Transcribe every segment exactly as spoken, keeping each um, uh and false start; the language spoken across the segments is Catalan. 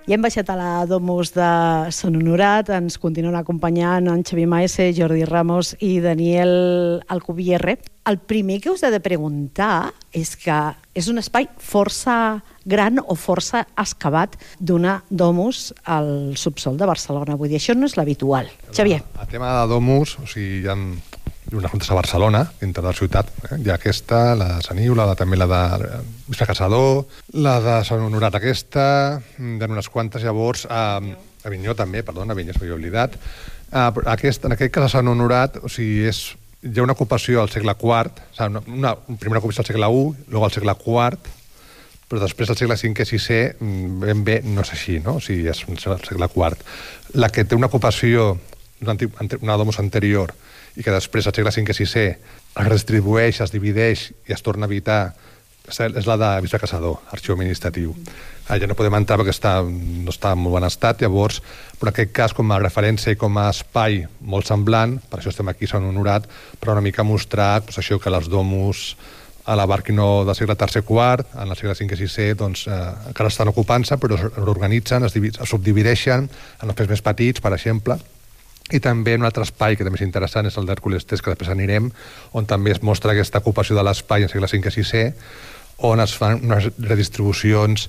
I hem baixat a la Domus de Sant Honorat, ens continuen acompanyant en Xavi Maese, Jordi Ramos i Daniel Alcubierre. El primer que us he de preguntar és que és un espai força gran o força excavat d'una Domus al subsol de Barcelona. Vull dir, això no és l'habitual. Xavier. El tema de la Domus, o sigui, hi ha unes quantes a Barcelona, dintre de la ciutat. Eh? Hi ha aquesta, la de Sant Iu, la de, també la de Bisbe Caçador, la de Sant Honorat aquesta, hi ha unes quantes llavors, a Avinyó també, perdona, Avinyó s'havia oblidat. Aquest, en aquest cas a Sant Honorat, o sigui, és, hi ha una ocupació al segle quart, o sigui, una, una, una primera ocupació al segle u, després al segle quart, però després al segle cinquè i sisè ben bé no és així, no? O sigui, és al segle quart. La que té una ocupació, una domus anterior, i que després al segle cinquè i sisè es redistribueix, es divideix i es torna a habitar, és la de Bisbe Caçador, arxiu administratiu. Allà no podem entrar perquè està, no està en molt bon estat, llavors, però en aquest cas, com a referència i com a espai molt semblant, per això estem aquí a Sant Honorat, però una mica mostrar doncs, això que les domus a la Barquino del segle tercer quart, en el segle cinquè i sisè, doncs, eh, encara estan ocupant-se, però es reorganitzen, es, es subdivideixen en espais més petits, per exemple. I també un altre espai que també és interessant és el d'Hèrcules tres, que després anirem, on també es mostra aquesta ocupació de l'espai en segle cinquè i sisè, on es fan unes redistribucions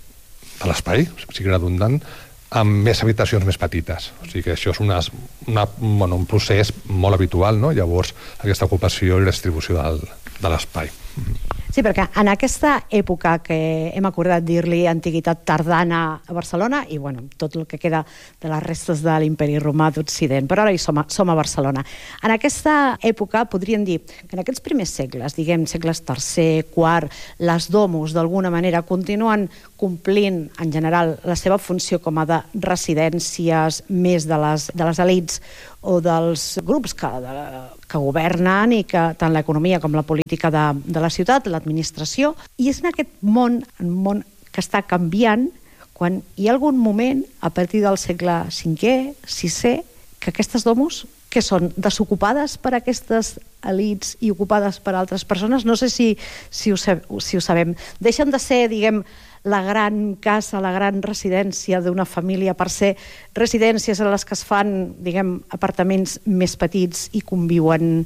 de l'espai, o sigui, redundant, amb més habitacions més petites. O sigui que això és una, una, bueno, un procés molt habitual, no? Llavors, aquesta ocupació i redistribució del, de l'espai. Sí, perquè en aquesta època que hem acordat dir-li antiguitat tardana a Barcelona, i bueno, tot el que queda de les restes de l'imperi romà d'Occident, però ara hi som a, som a Barcelona. En aquesta època podríem dir que en aquests primers segles, diguem segles tercer, quart, les domus d'alguna manera continuen complint en general la seva funció com a de residències més de les, de les elits o dels grups que, de, que governen i que tant l'economia com la política de, de la ciutat, l'administració, i és en aquest món, un món que està canviant, quan hi ha algun moment, a partir del segle cinquè, sisè, que aquestes domus, que són desocupades per aquestes elits i ocupades per altres persones, no sé si, si, ho, si ho sabem, deixen de ser, diguem, la gran casa, la gran residència d'una família per ser residències en les que es fan, diguem, apartaments més petits i conviuen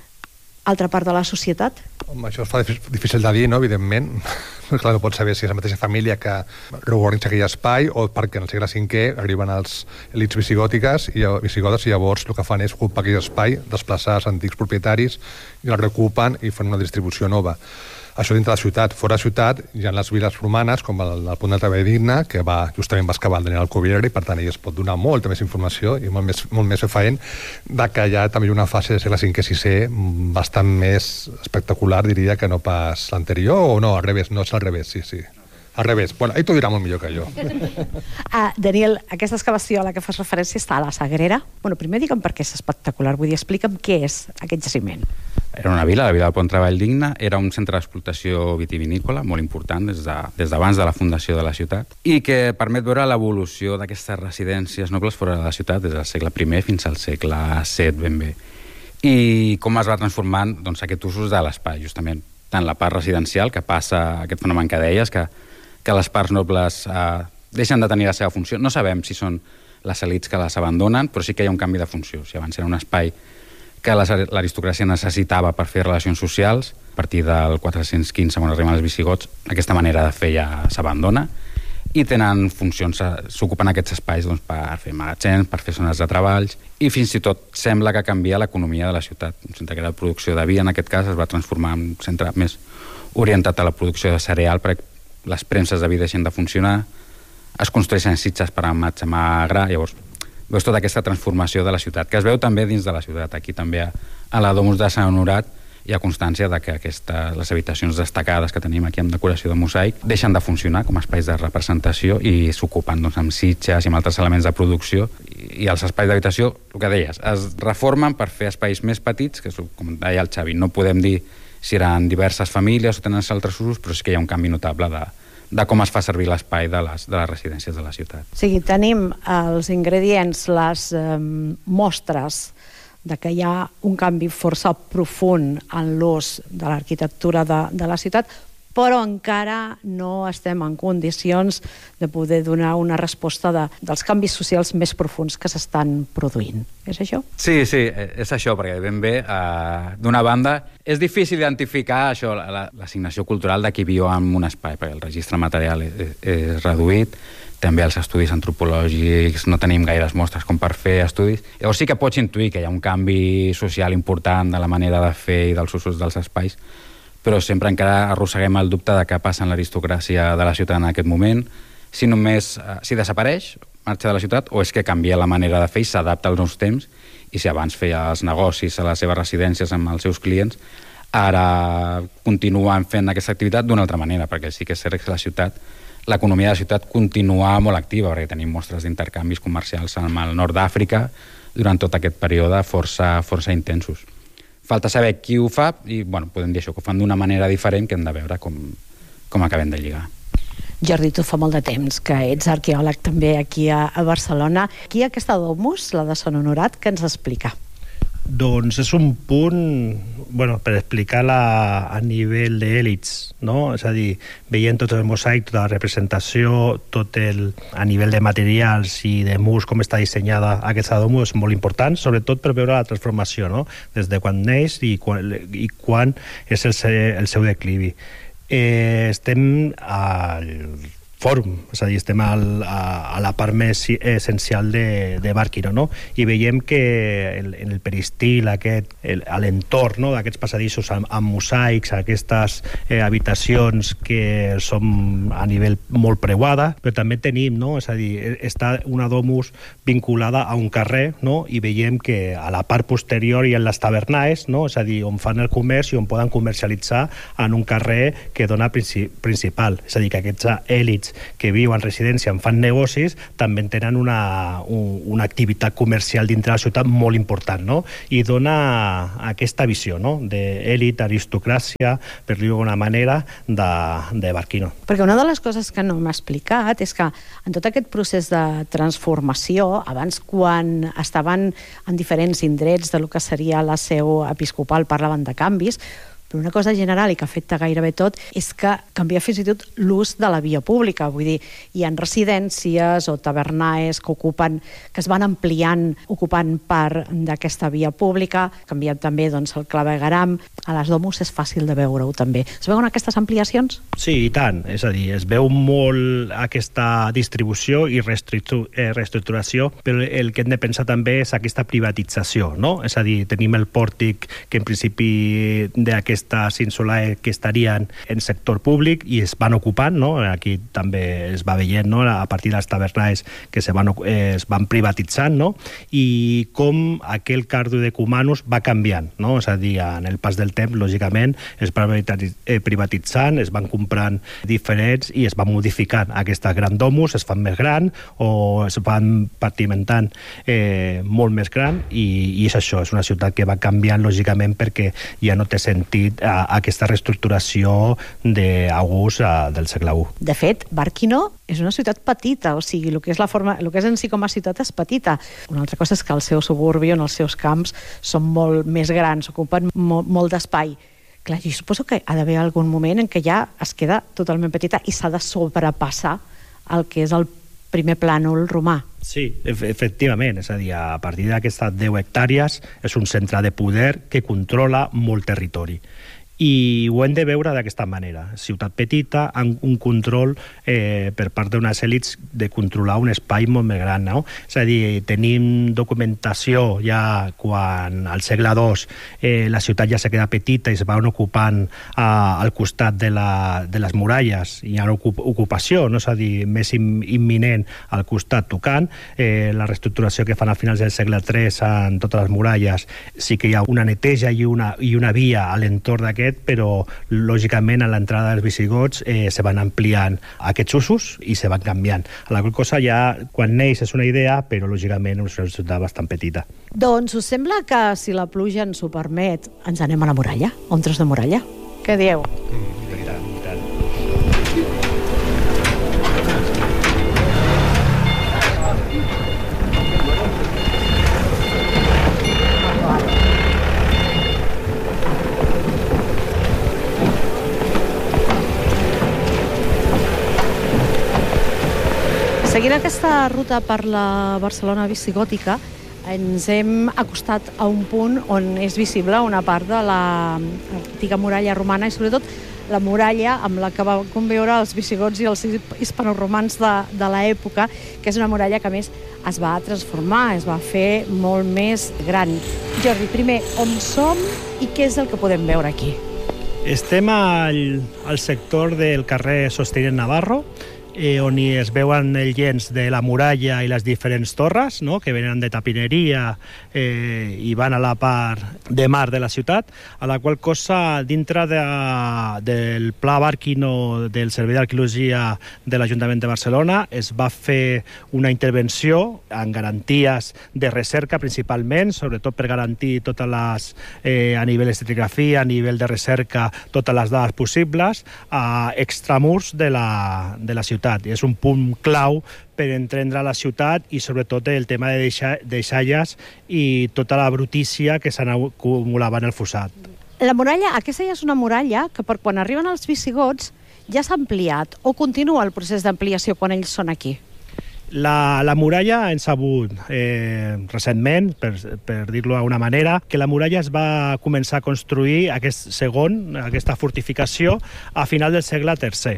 altra part de la societat? Home, això es fa difícil de dir, no?, evidentment. Clar, no pots saber si és la mateixa família que reorganitza aquell espai o perquè en el segle cinquè arriben els elits visigòtiques i visigodes i llavors el que fan és ocupar aquell espai, desplaçar els antics propietaris i el reocupen i fan una distribució nova. Això dintre de la ciutat. Fora de la ciutat hi ha les viles romanes, com el, el punt de Taverdigna, que va, justament va excavar el Daniel Alcubierre, i per tant ell es pot donar molta més informació i molt més, molt més fefaent, de que hi ha també una fase del segle cinquè i sisè bastant més espectacular, diria, que no pas l'anterior, o no, al revés, no és al revés, sí, sí. Al revés. Bueno, ell t'ho dirà molt millor que jo. Ah, Daniel, aquesta excavació a la que fas referència està a la Sagrera. Bueno, primer digue'm per què és espectacular. Vull dir, explica'm què és aquest jaciment. Era una vila, la vila del Pont Treball Digne. Era un centre d'explotació vitivinícola molt important des de, des d'abans de la fundació de la ciutat i que permet veure l'evolució d'aquestes residències nobles fora de la ciutat des del segle primer fins al segle set ben bé. I com es va transformant doncs, aquest usos de l'espai, justament. Tant la part residencial, que passa aquest fenomen que deies, que que les parts nobles eh, deixen de tenir la seva funció. No sabem si són les elits que les abandonen, però sí que hi ha un canvi de funció. Si abans era un espai que l'aristocràcia necessitava per fer relacions socials, a partir del quatre-cents quinze, quan arriben els visigots, aquesta manera de fer ja s'abandona i tenen funcions, s'ocupen aquests espais doncs, per fer magatzems, per fer zones de treballs, i fins i tot sembla que canvia l'economia de la ciutat. Un centre que era de producció de vi, en aquest cas, es va transformar en un centre més orientat a la producció de cereal, perquè les premses de vi deixen de funcionar, es construeixen sitges per emmagatzemar gra, llavors veus tota aquesta transformació de la ciutat, que es veu també dins de la ciutat. Aquí també a la Domus de Sant Honorat hi ha constància de que aquesta, les habitacions destacades que tenim aquí amb decoració de mosaic deixen de funcionar com a espais de representació i s'ocupen doncs, amb sitges i amb altres elements de producció, i, i els espais d'habitació, el que deies, es reformen per fer espais més petits, que és, com deia el Xavi, no podem dir si eren diverses famílies o tenen altres usos, però sí que hi ha un canvi notable de, de com es fa servir l'espai de les, de les residències de la ciutat. O sigui, tenim els ingredients, les eh, mostres de que hi ha un canvi força profund en l'ús de l'arquitectura de, de la ciutat, però encara no estem en condicions de poder donar una resposta de, dels canvis socials més profuns que s'estan produint. És això? Sí, sí, és això, perquè ben bé, eh, d'una banda, és difícil identificar això, l'assignació cultural de qui viu en un espai, perquè el registre material és, és reduït, també els estudis antropològics no tenim gaires mostres com per fer estudis. Llavors sí que pots intuir que hi ha un canvi social important de la manera de fer i dels usos dels espais, però sempre encara arrosseguem el dubte de què passa en l'aristocràcia de la ciutat en aquest moment, si només eh, si desapareix, marxa de la ciutat, o és que canvia la manera de fer i s'adapta als nous temps, i si abans feia els negocis a les seves residències amb els seus clients, ara continuen fent aquesta activitat d'una altra manera, perquè sí que és cert que la ciutat, l'economia de la ciutat continua molt activa, perquè tenim mostres d'intercanvis comercials amb el nord d'Àfrica durant tot aquest període força, força intensos. Falta saber qui ho fa i, bueno, podem dir això, que ho fan d'una manera diferent, que hem de veure com, com acabem de lligar. Jordi, tu fa molt de temps que ets arqueòleg també aquí a, a Barcelona. Aquí aquesta Domus, la de Sant Honorat, què ens explica? Doncs és un punt, bueno, per explicar-la a nivell d'èlits, no? És a dir, veient tot el mosaic, tota la representació, tot el, a nivell de materials i de murs, com està dissenyada aquesta domo, és molt important, sobretot per veure la transformació, no? Des de quan neix i quan, i quan és el, el seu declivi. Eh, estem al fòrum, és a dir, estem al, a, a la part més essencial de, de Barquino, no? I veiem que el, en el peristil, aquest, el, a l'entorn, no? D'aquests passadissos amb, amb mosaics, aquestes eh, habitacions que són a nivell molt preuada, però també tenim, no? És a dir, està una domus vinculada a un carrer, no? I veiem que a la part posterior hi ha les tavernaes, no? És a dir, on fan el comerç i on poden comercialitzar en un carrer que dona princi- principal. És a dir, que aquests èlits que viuen en residència, en fan negocis, també tenen una, un, una activitat comercial dintre la ciutat molt important, no? I dona aquesta visió, no? D'èlit, aristocràcia, per dir-ho d'alguna manera, de, de Barquino. Perquè una de les coses que no m'ha explicat és que en tot aquest procés de transformació, abans quan estaven en diferents indrets de lo que seria la seu episcopal, parlaven de canvis, però una cosa general i que afecta gairebé tot és que canvia fins i tot l'ús de la via pública. Vull dir, hi ha residències o tavernaes que ocupen, que es van ampliant, ocupant part d'aquesta via pública. Ha canviat també doncs, el clavegueram. A les domus és fàcil de veure-ho també. Es veuen aquestes ampliacions? Sí, i tant. És a dir, es veu molt aquesta distribució i reestructuració, però el que hem de pensar també és aquesta privatització, no? És a dir, tenim el pòrtic que en principi d'aquest Sinsolae que estarien en sector públic i es van ocupant, no? Aquí també es va veient, no? A partir de les tavernaes que se van, eh, es van privatitzant, no? I com aquell cardo de Cumanus va canviant, no? És a dir, en el pas del temps, lògicament, es va privatitzant, es van comprant diferents i es van modificant. Aquestes grans domus es fan més gran o es van partimentant eh, molt més gran i, i és això, és una ciutat que va canviant lògicament perquè ja no té sentit a aquesta reestructuració d'August del segle u. De fet, Barquino és una ciutat petita, o sigui, el que és la forma, el que és en si com a ciutat és petita. Una altra cosa és que el seu suburbi o els seus camps són molt més grans, ocupen molt, molt d'espai. Clar, jo suposo que ha d'haver algun moment en què ja es queda totalment petita i s'ha de sobrepassar el que és el primer plànol romà. Sí, efectivament, és a dir, a partir d'aquestes deu hectàrees és un centre de poder que controla molt territori. I ho hem de veure d'aquesta manera. Ciutat petita, amb un control eh, per part d'unes èlits de controlar un espai molt més gran, no? És a dir, tenim documentació ja quan al segle dos eh, la ciutat ja se queda petita i es van ocupant eh, al costat de, la, de les muralles. Hi ha ocup ocupació, no? És a dir, més im imminent al costat tocant. Eh, la reestructuració que fan a finals del segle tres en totes les muralles sí que hi ha una neteja i una, i una via a l'entorn d'aquest, però lògicament a l'entrada dels visigots eh, se van ampliant aquests usos i se van canviant. La qual cosa ja, quan neix és una idea, però lògicament és una ciutat bastant petita. Doncs us sembla que si la pluja ens ho permet, ens anem a la muralla, a un tros de muralla? Què dieu? Mm, i tant, i tant. Seguint aquesta ruta per la Barcelona visigòtica, ens hem acostat a un punt on és visible una part de l'antiga muralla romana i sobretot la muralla amb la que van conviure els visigots i els hispanoromans de, de l'època, que és una muralla que a més es va transformar, es va fer molt més gran. Jordi, primer, on som i què és el que podem veure aquí? Estem al, al sector del carrer Sostener Navarro, eh, on hi es veuen els llenç de la muralla i les diferents torres, no?, que venen de tapineria eh, i van a la part de mar de la ciutat, a la qual cosa, dintre de, del pla Barquino del Servei d'Arqueologia de l'Ajuntament de Barcelona, es va fer una intervenció amb garanties de recerca principalment, sobretot per garantir totes les, eh, a nivell d'estratigrafia, a nivell de recerca, totes les dades possibles, a extramurs de la, de la ciutat. I és un punt clau per entendre la ciutat i sobretot el tema de deixalles i tota la brutícia que s'acumulava en el fossat. La muralla, aquesta ja és una muralla que per quan arriben els visigots ja s'ha ampliat o continua el procés d'ampliació quan ells són aquí? La, la muralla hem sabut eh, recentment, per, per dir-lo d'alguna manera, que la muralla es va començar a construir aquest segon, aquesta fortificació, a final del segle tercer.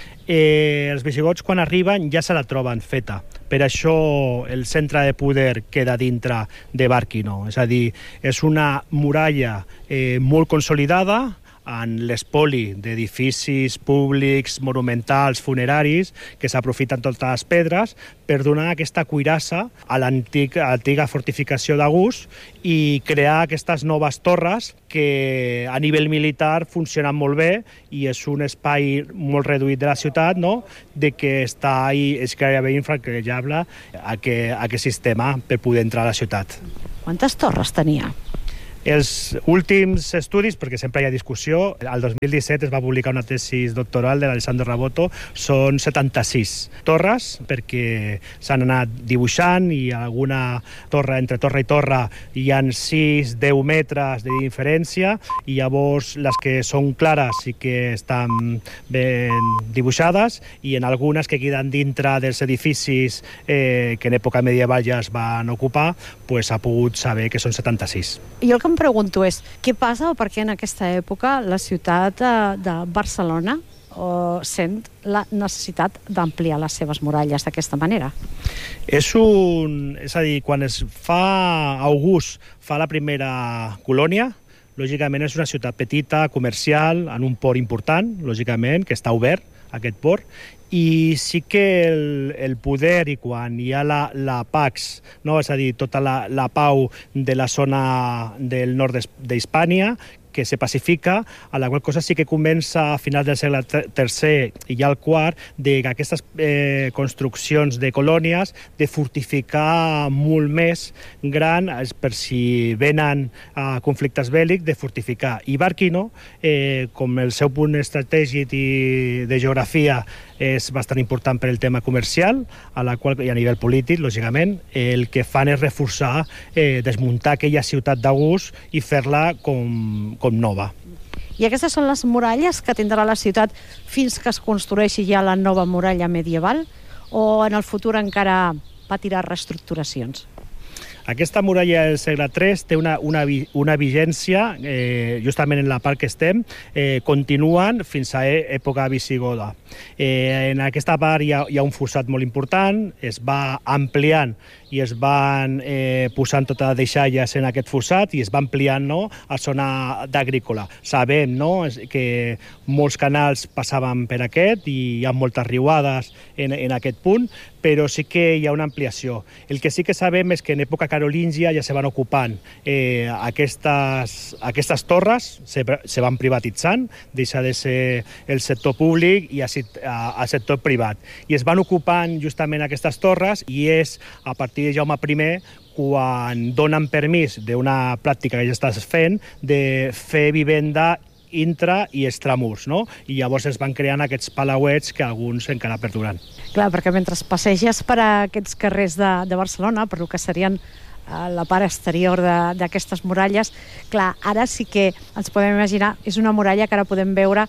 Eh, els visigots quan arriben ja se la troben feta. Per això el centre de poder queda dintre de Barquino. És a dir, és una muralla eh, molt consolidada, en l'espoli d'edificis públics, monumentals, funeraris, que s'aprofiten totes les pedres per donar aquesta cuirassa a l'antiga fortificació d'August i crear aquestes noves torres que a nivell militar funcionen molt bé i és un espai molt reduït de la ciutat, no?, de que està ahí, és gairebé infranquejable aquest, aquest sistema per poder entrar a la ciutat. Quantes torres tenia? Els últims estudis, perquè sempre hi ha discussió, el dos mil disset es va publicar una tesi doctoral de l'Alessandro Raboto, són setanta-sis torres, perquè s'han anat dibuixant i alguna torre, entre torre i torre hi ha sis a deu metres de diferència i llavors les que són clares sí que estan ben dibuixades i en algunes que queden dintre dels edificis eh, que en època medieval ja es van ocupar, pues s'ha pogut saber que són setanta-sis. I el que em pregunto és, què passa o per què en aquesta època la ciutat de Barcelona o sent la necessitat d'ampliar les seves muralles d'aquesta manera? És un... És a dir, quan es fa August, fa la primera colònia, lògicament és una ciutat petita, comercial, en un port important, lògicament, que està obert, aquest port, i sí que el, el poder i quan hi ha la, la Pax, no? És a dir, tota la, la pau de la zona del nord d'Hispània, que se pacifica, a la qual cosa sí que comença a finals del segle tercer i ja el quart, de que aquestes eh, construccions de colònies de fortificar molt més gran per si venen a conflictes bèl·lics, de fortificar. I Barquino, eh, com el seu punt estratègic i de geografia és bastant important per el tema comercial, a la qual, i a nivell polític, lògicament, el que fan és reforçar, eh, desmuntar aquella ciutat d'August i fer-la com, com nova. I aquestes són les muralles que tindrà la ciutat fins que es construeixi ja la nova muralla medieval o en el futur encara patirà reestructuracions? Aquesta muralla del segle tres té una, una, una vigència, eh, justament en la part que estem, eh, continuen fins a època visigoda. Eh, en aquesta part hi ha, hi ha un fossat molt important, es va ampliant i es van eh, posant totes les deixalles en aquest fossat i es va ampliant, no?, a zona d'agrícola. Sabem, no?, que molts canals passaven per aquest i hi ha moltes riuades en, en aquest punt, però sí que hi ha una ampliació. El que sí que sabem és que en època carolíngia ja se van ocupant eh, aquestes, aquestes torres, se, se van privatitzant, deixa de ser el sector públic i al sector privat. I es van ocupant justament aquestes torres i és a partir de Jaume primer quan donen permís d'una pràctica que ja estàs fent de fer vivenda intra i extramurs, no? I llavors es van creant aquests palauets que alguns encara perduran. Clar, perquè mentre passeges per aquests carrers de, de Barcelona, per el que serien a la part exterior d'aquestes muralles, clar, ara sí que ens podem imaginar, és una muralla que ara podem veure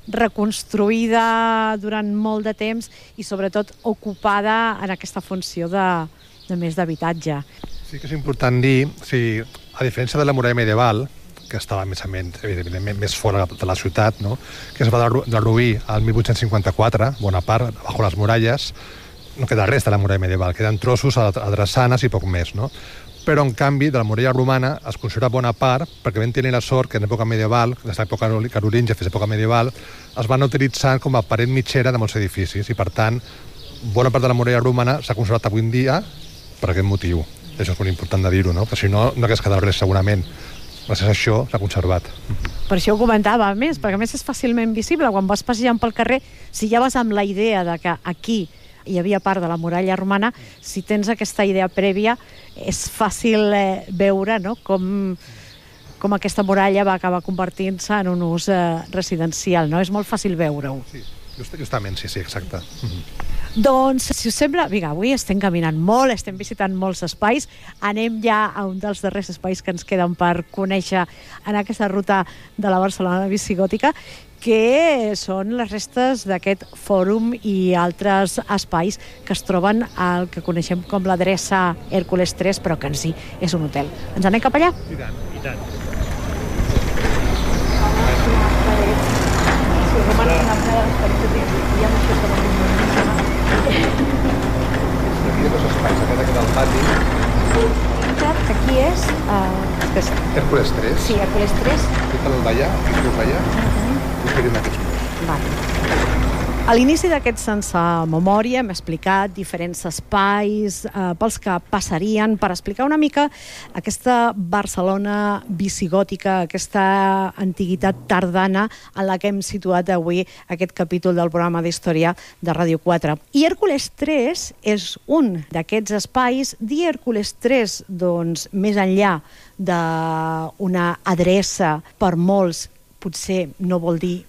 reconstruïda durant molt de temps i sobretot ocupada en aquesta funció de, de més d'habitatge. Sí que és important dir, o sigui, a diferència de la muralla medieval, que estava més, evidentment més fora de la ciutat, no? Que es va derruir al mil vuit-cents cinquanta-quatre, bona part, bajo les muralles, no queda res de la muralla medieval, queden trossos a drassanes i poc més, no? Però, en canvi, de la muralla romana es considera bona part, perquè vam tenir la sort que en època medieval, des de l'època carolíngia fins a l'època medieval, es van utilitzar com a paret mitgera de molts edificis, i per tant, bona part de la muralla romana s'ha conservat avui en dia per aquest motiu. Això és molt important de dir-ho, no? Perquè si no, no hagués quedat res, segurament. Gràcies a això s'ha conservat. Per això ho comentava, a més, perquè a més és fàcilment visible. Quan vas passejant pel carrer, si ja vas amb la idea de que aquí hi havia part de la muralla romana, si tens aquesta idea prèvia, és fàcil eh, veure, no?, com, com aquesta muralla va acabar convertint-se en un ús eh, residencial, no? És molt fàcil veure-ho. Sí, just, justament, sí, sí, exacte. Mm-hmm. Doncs, si us sembla, vinga, avui estem caminant molt, estem visitant molts espais, anem ja a un dels darrers espais que ens queden per conèixer en aquesta ruta de la Barcelona visigòtica, que són les restes d'aquest fòrum i altres espais que es troben al que coneixem com l'adreça Hèrcules tres, però que en si és un hotel. Ens anem cap allà? I tant, i tant. Aquí hi ha dos espais, aquest aquí del pati. Aquí és... Uh, Hèrcules tres. sí, Hèrcules tres. Aquest el d'allà, i tu d'allà, i queden aquests murs. Vale. A l'inici d'aquest Sense Memòria hem explicat diferents espais eh, pels que passarien per explicar una mica aquesta Barcelona visigòtica, aquesta antiguitat tardana en la que hem situat avui aquest capítol del programa d'història de Ràdio quatre. I Hèrcules tres és un d'aquests espais. Dir Hèrcules tres, doncs, més enllà d'una adreça per molts, potser no vol dir